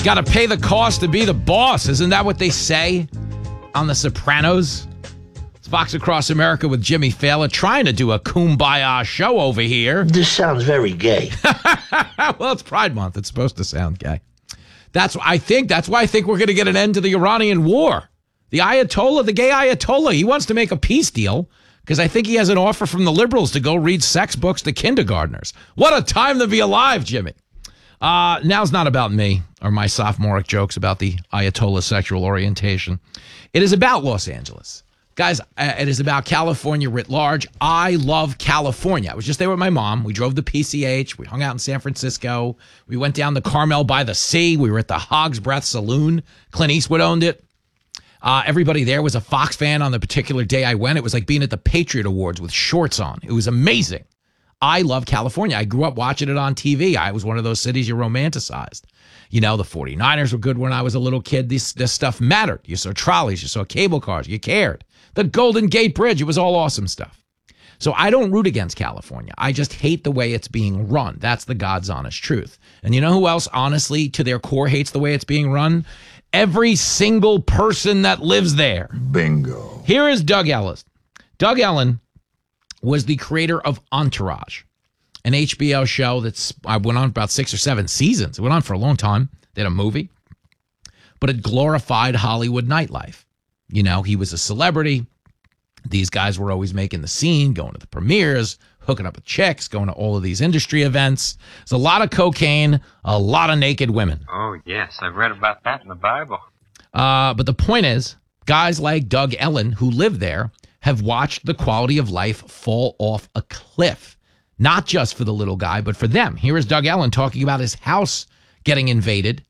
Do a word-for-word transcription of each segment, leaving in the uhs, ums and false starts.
Got to pay the cost to be the boss. Isn't that what they say on The Sopranos? It's Fox Across America with Jimmy Fallon trying to do a kumbaya show over here. This sounds very gay. Well, it's Pride Month. It's supposed to sound gay. That's I think that's why I think we're going to get an end to the Iranian war. The Ayatollah, the gay Ayatollah, he wants to make a peace deal because I think he has an offer from the liberals to go read sex books to kindergartners. What a time to be alive, Jimmy. Uh, now's not about me or my sophomoric jokes about the Ayatollah's sexual orientation. It is about Los Angeles. Guys, uh, it is about California writ large. I love California. I was just there with my mom. We drove to P C H. We hung out in San Francisco. We went down to Carmel by the Sea. We were at the Hog's Breath Saloon. Clint Eastwood owned it. Uh, everybody there was a Fox fan on the particular day I went. It was like being at the Patriot Awards with shorts on. It was amazing. I love California. I grew up watching it on T V. I was one of those cities you romanticized. You know, the forty-niners were good when I was a little kid. This, this stuff mattered. You saw trolleys. You saw cable cars. You cared. The Golden Gate Bridge. It was all awesome stuff. So I don't root against California. I just hate the way it's being run. That's the God's honest truth. And you know who else, honestly, to their core hates the way it's being run? Every single person that lives there. Bingo. Here is Doug Ellin. Doug Ellin was the creator of Entourage, an H B O show that's I went on about six or seven seasons. It went on for a long time. They had a movie, but it glorified Hollywood nightlife. You know, he was a celebrity. These guys were always making the scene, going to the premieres, hooking up with chicks, going to all of these industry events. There's a lot of cocaine, a lot of naked women. Oh, yes. I've read about that in the Bible. Uh, but the point is, guys like Doug Ellin, who live there, have watched the quality of life fall off a cliff. Not just for the little guy, but for them. Here is Doug Ellin talking about his house getting invaded.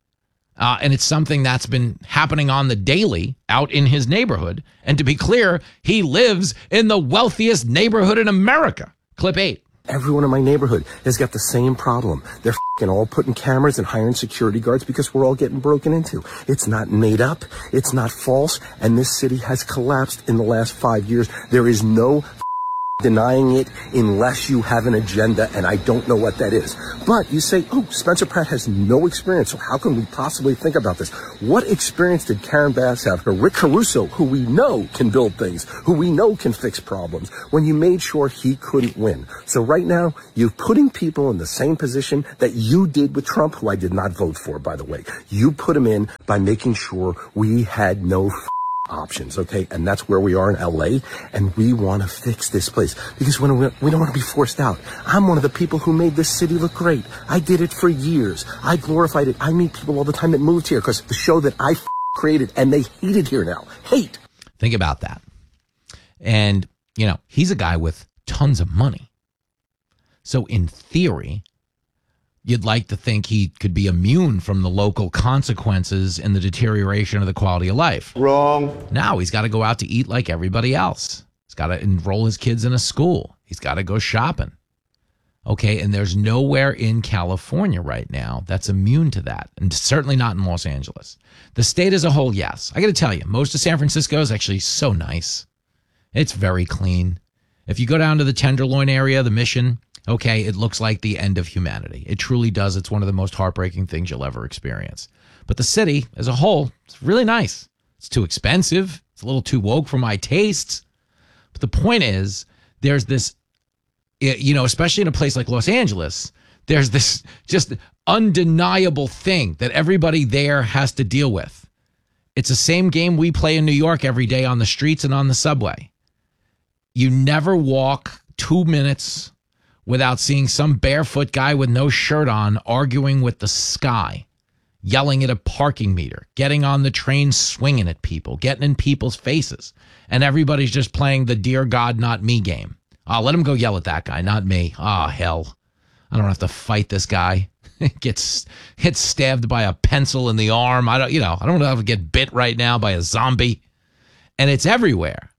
Uh, and it's something that's been happening on the daily out in his neighborhood. And to be clear, he lives in the wealthiest neighborhood in America. Clip eight. Everyone in my neighborhood has got the same problem. They're f***ing all putting cameras and hiring security guards because we're all getting broken into. It's not made up. It's not false. And this city has collapsed in the last five years. There is no denying it unless you have an agenda, and I don't know what that is. But you say, oh, Spencer Pratt has no experience, so how can we possibly think about this? What experience did Karen Bass have, or Rick Caruso, who we know can build things, who we know can fix problems, when you made sure he couldn't win? So right now, you're putting people in the same position that you did with Trump, who I did not vote for, by the way. You put him in by making sure we had no f- options, okay? And that's where we are in L A, and we want to fix this place because when we, we don't want to be forced out. I'm one of the people who made this city look great. I did it for years. I glorified it. I meet people all the time that moved here because the show that I f- created, and they hate it here now. Hate. Think about that. And, you know, he's a guy with tons of money. So in theory, you'd like to think he could be immune from the local consequences and the deterioration of the quality of life. Wrong. Now he's got to go out to eat like everybody else. He's got to enroll his kids in a school. He's got to go shopping. Okay, and there's nowhere in California right now that's immune to that, and certainly not in Los Angeles. The state as a whole, yes. I got to tell you, most of San Francisco is actually so nice. It's very clean. If you go down to the Tenderloin area, the Mission, okay, it looks like the end of humanity. It truly does. It's one of the most heartbreaking things you'll ever experience. But the city as a whole, it's really nice. It's too expensive. It's a little too woke for my tastes. But the point is, there's this, you know, especially in a place like Los Angeles, there's this just undeniable thing that everybody there has to deal with. It's the same game we play in New York every day on the streets and on the subway. You never walk two minutes without seeing some barefoot guy with no shirt on arguing with the sky, yelling at a parking meter, getting on the train swinging at people, getting in people's faces. And everybody's just playing the dear God, not me game. Oh, let him go yell at that guy, not me. Oh, hell. I don't have to fight this guy. Gets hit stabbed by a pencil in the arm. I don't, you know, I don't have to get bit right now by a zombie. And it's everywhere.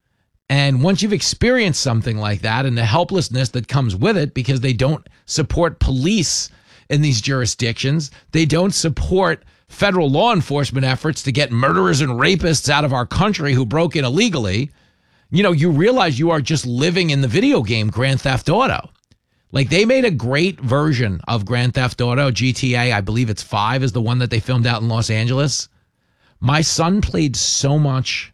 And once you've experienced something like that and the helplessness that comes with it because they don't support police in these jurisdictions, they don't support federal law enforcement efforts to get murderers and rapists out of our country who broke in illegally, you know, you realize you are just living in the video game Grand Theft Auto. Like, they made a great version of Grand Theft Auto, G T A. I believe it's five is the one that they filmed out in Los Angeles. My son played so much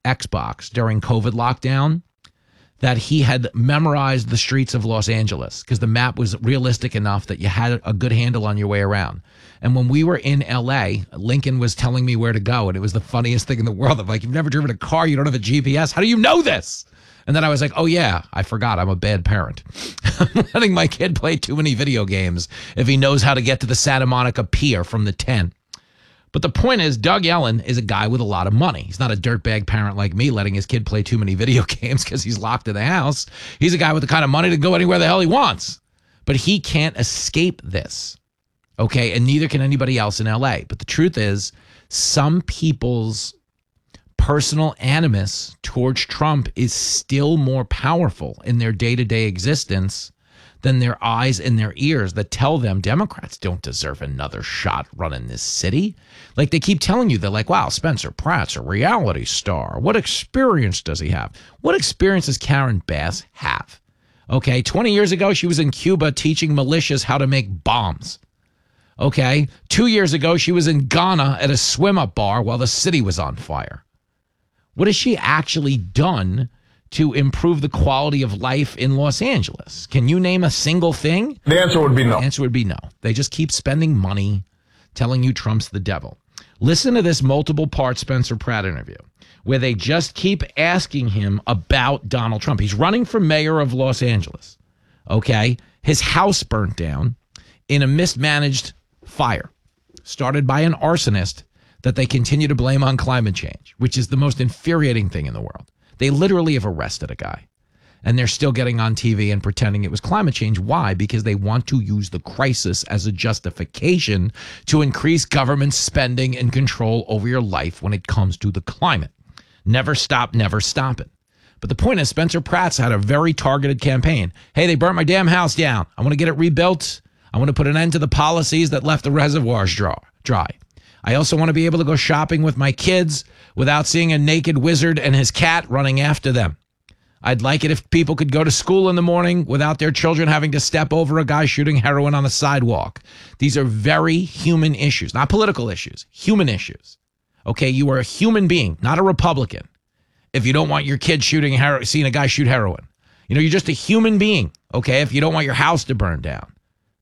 Xbox during COVID lockdown that he had memorized the streets of Los Angeles because the map was realistic enough that you had a good handle on your way around. And when we were in L A, Lincoln was telling me where to go, and it was the funniest thing in the world. I'm like, you've never driven a car, you don't have a G P S. How do you know this? And then I was like, oh, yeah, I forgot. I'm a bad parent. I'm letting my kid play too many video games if he knows how to get to the Santa Monica Pier from the ten. But the point is, Doug Ellen is a guy with a lot of money. He's not a dirtbag parent like me letting his kid play too many video games because he's locked in the house. He's a guy with the kind of money to go anywhere the hell he wants. But he can't escape this, okay? And neither can anybody else in L A. But the truth is, some people's personal animus towards Trump is still more powerful in their day-to-day existence than their eyes and their ears that tell them Democrats don't deserve another shot running this city. Like, they keep telling you, they're like, wow, Spencer Pratt's a reality star. What experience does he have? What experience does Karen Bass have? Okay, twenty years ago, she was in Cuba teaching militias how to make bombs. Okay, two years ago, she was in Ghana at a swim-up bar while the city was on fire. What has she actually done to improve the quality of life in Los Angeles? Can you name a single thing? The answer would be no. The answer would be no. They just keep spending money telling you Trump's the devil. Listen to this multiple part Spencer Pratt interview where they just keep asking him about Donald Trump. He's running for mayor of Los Angeles. Okay. His house burnt down in a mismanaged fire started by an arsonist that they continue to blame on climate change, which is the most infuriating thing in the world. They literally have arrested a guy, and they're still getting on T V and pretending it was climate change. Why? Because they want to use the crisis as a justification to increase government spending and control over your life when it comes to the climate. Never stop, never stop it. But the point is, Spencer Pratt's had a very targeted campaign. Hey, they burnt my damn house down. I want to get it rebuilt. I want to put an end to the policies that left the reservoirs dry. I also want to be able to go shopping with my kids without seeing a naked wizard and his cat running after them. I'd like it if people could go to school in the morning without their children having to step over a guy shooting heroin on the sidewalk. These are very human issues, not political issues, human issues. Okay, you are a human being, not a Republican. If you don't want your kid shooting hero- seeing a guy shoot heroin, you know, you're just a human being. Okay, if you don't want your house to burn down.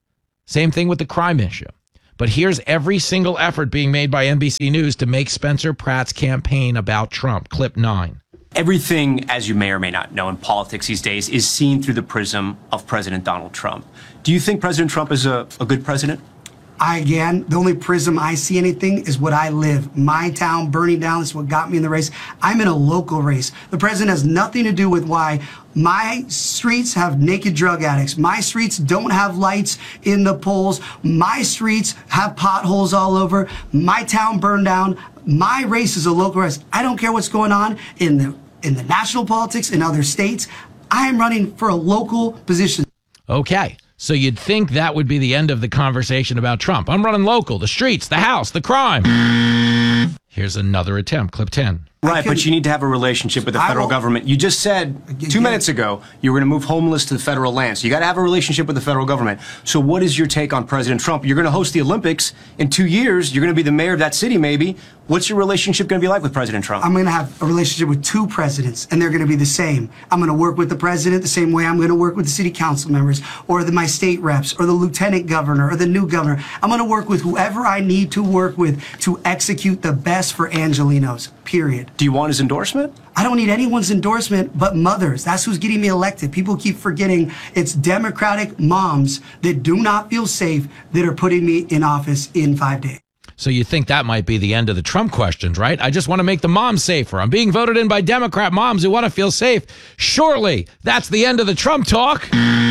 Same thing with the crime issue. But here's every single effort being made by N B C News to make Spencer Pratt's campaign about Trump. Clip nine. Everything, as you may or may not know in politics these days, is seen through the prism of President Donald Trump. Do you think President Trump is a, a good president? I, again, the only prism I see anything is what I live. My town burning down is what got me in the race. I'm in a local race. The president has nothing to do with why my streets have naked drug addicts. My streets don't have lights in the poles. My streets have potholes all over. My town burned down. My race is a local race. I don't care what's going on in the in the national politics in other states. I am running for a local position. Okay. So you'd think that would be the end of the conversation about Trump. I'm running local, the streets, the house, the crime. Here's another attempt, clip ten. Right, but you need to have a relationship with the federal government. You just said two minutes ago you were going to move homeless to the federal land. So you got to have a relationship with the federal government. So what is your take on President Trump? You're going to host the Olympics in two years. You're going to be the mayor of that city, maybe. What's your relationship going to be like with President Trump? I'm going to have a relationship with two presidents, and they're going to be the same. I'm going to work with the president the same way I'm going to work with the city council members, or the, my state reps, or the lieutenant governor, or the new governor. I'm going to work with whoever I need to work with to execute the best for Angelenos, period. Do you want his endorsement? I don't need anyone's endorsement but mothers. That's who's getting me elected. People keep forgetting it's Democratic moms that do not feel safe that are putting me in office in five days. So you think that might be the end of the Trump questions, right? I just want to make the moms safer. I'm being voted in by Democrat moms who want to feel safe. Surely that's the end of the Trump talk.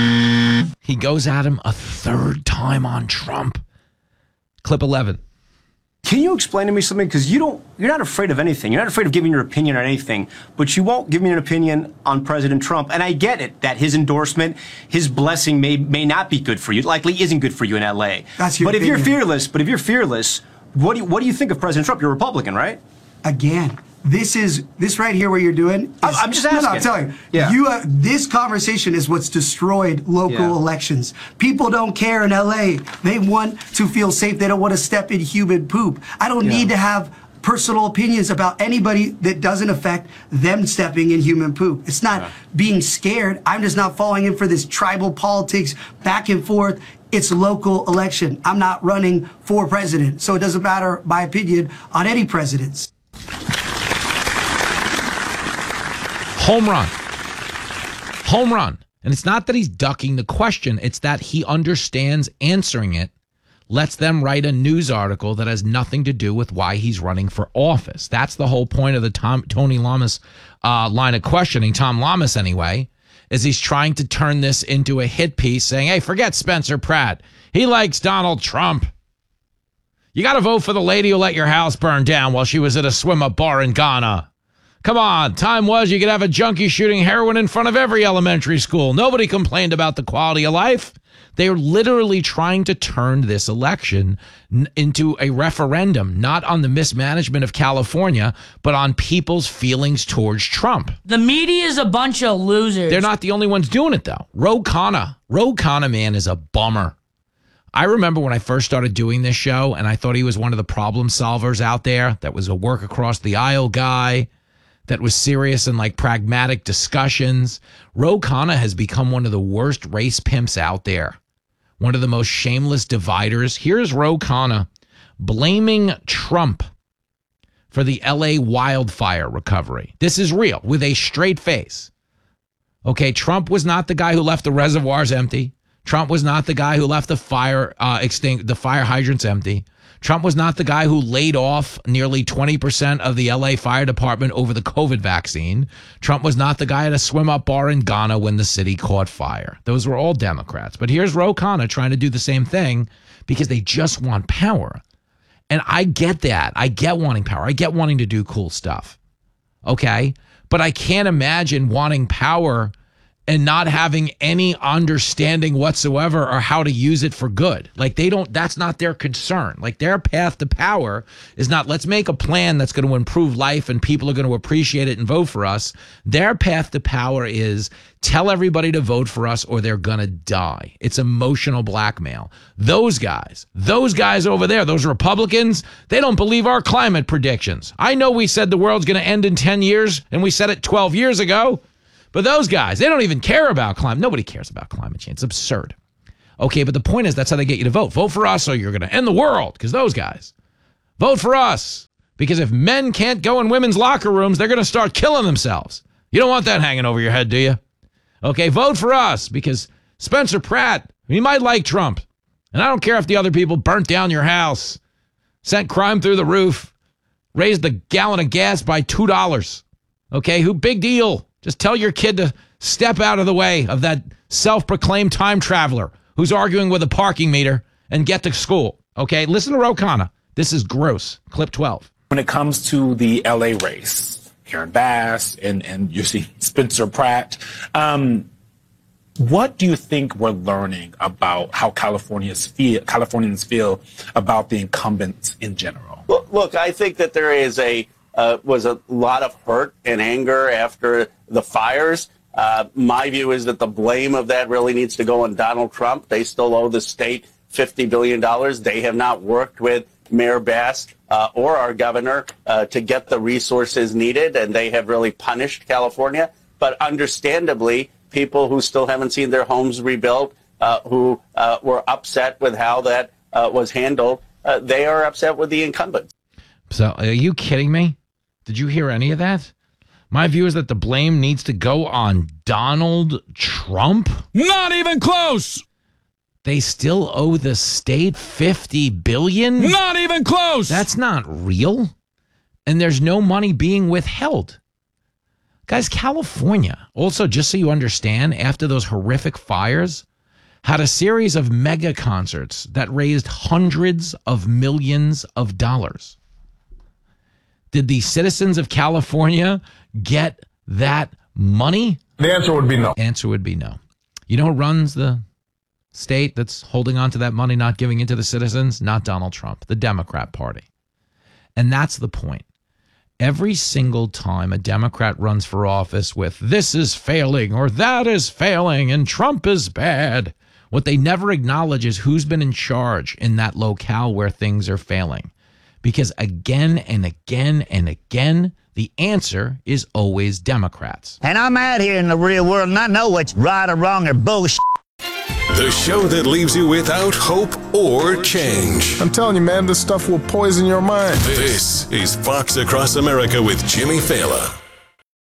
He goes at him a third time on Trump. Clip eleven. Can you explain to me something? Because you don't, you're not afraid of anything. You're not afraid of giving your opinion on anything, but you won't give me an opinion on President Trump. And I get it that his endorsement, his blessing may may not be good for you. It likely isn't good for you in L A. That's your But if opinion. you're fearless, but if you're fearless, what do you, what do you think of President Trump? You're a Republican, right? Again, This is this right here. What you're doing? Is, I'm, I'm just no, asking. No, I'm telling you. Yeah. You uh, this conversation is what's destroyed local Yeah. elections. People don't care in L A. They want to feel safe. They don't want to step in human poop. I don't Yeah. need to have personal opinions about anybody that doesn't affect them stepping in human poop. It's not Yeah. being scared. I'm just not falling in for this tribal politics back and forth. It's a local election. I'm not running for president, so it doesn't matter my opinion on any presidents. Home run. Home run. And it's not that he's ducking the question. It's that he understands answering it, lets them write a news article that has nothing to do with why he's running for office. That's the whole point of the Tom, Tony Lamas uh, line of questioning, Tom Lamas anyway, is he's trying to turn this into a hit piece saying, hey, forget Spencer Pratt. He likes Donald Trump. You got to vote for the lady who let your house burn down while she was at a swim-up bar in Ghana. Come on, time was you could have a junkie shooting heroin in front of every elementary school. Nobody complained about the quality of life. They're literally trying to turn this election n- into a referendum, not on the mismanagement of California, but on people's feelings towards Trump. The media is a bunch of losers. They're not the only ones doing it, though. Ro Khanna. Ro Khanna, man, is a bummer. I remember when I first started doing this show, and I thought he was one of the problem solvers out there, that was a work across the aisle guy, that was serious and like pragmatic discussions. Ro Khanna has become one of the worst race pimps out there. One of the most shameless dividers. Here's Ro Khanna blaming Trump for the L A wildfire recovery. This is real, with a straight face. Okay, Trump was not the guy who left the reservoirs empty. Trump was not the guy who left the fire uh, extinct, the fire hydrants empty. Trump was not the guy who laid off nearly twenty percent of the L A Fire Department over the COVID vaccine. Trump was not the guy at a swim-up bar in Ghana when the city caught fire. Those were all Democrats. But here's Ro Khanna trying to do the same thing because they just want power. And I get that. I get wanting power. I get wanting to do cool stuff. Okay? But I can't imagine wanting power and not having any understanding whatsoever or how to use it for good. Like they don't, that's not their concern. Like their path to power is not, let's make a plan that's going to improve life and people are going to appreciate it and vote for us. Their path to power is tell everybody to vote for us or they're going to die. It's emotional blackmail. Those guys, those guys over there, those Republicans, they don't believe our climate predictions. I know we said the world's going to end in ten years and we said it twelve years ago. But those guys, they don't even care about climate. Nobody cares about climate change. It's absurd. Okay, but the point is that's how they get you to vote. Vote for us or you're going to end the world, because those guys. Vote for us, because if men can't go in women's locker rooms, they're going to start killing themselves. You don't want that hanging over your head, do you? Okay, vote for us, because Spencer Pratt, he might like Trump. And I don't care if the other people burnt down your house, sent crime through the roof, raised the gallon of gas by two dollars. Okay, who big deal? Just tell your kid to step out of the way of that self-proclaimed time traveler who's arguing with a parking meter and get to school. Okay, listen to Ro Khanna. This is gross. Clip twelve. When it comes to the L A race, Karen Bass and, and you see Spencer Pratt, um, what do you think we're learning about how Californians feel, Californians feel about the incumbents in general? Look, look I think that there is a Uh, was a lot of hurt and anger after the fires. Uh, my view is that the blame of that really needs to go on Donald Trump. They still owe the state fifty billion dollars. They have not worked with Mayor Bass uh, or our governor uh, to get the resources needed, and they have really punished California. But understandably, people who still haven't seen their homes rebuilt, uh, who uh, were upset with how that uh, was handled, uh, they are upset with the incumbents. So are you kidding me? Did you hear any of that? My view is that the blame needs to go on Donald Trump. Not even close. They still owe the state fifty billion dollars? Not even close. That's not real. And there's no money being withheld. Guys, California, also, just so you understand, after those horrific fires, had a series of mega concerts that raised hundreds of millions of dollars. Did the citizens of California get that money? The answer would be no. Answer would be no. You know who runs the state that's holding on to that money, not giving it to the citizens? Not Donald Trump, the Democrat Party. And that's the point. Every single time a Democrat runs for office with this is failing or that is failing and Trump is bad, what they never acknowledge is who's been in charge in that locale where things are failing. Because again and again and again, the answer is always Democrats. And I'm out here in the real world and I know what's right or wrong or bullshit. The show that leaves you without hope or change. I'm telling you, man, this stuff will poison your mind. This is Fox Across America with Jimmy Fallon.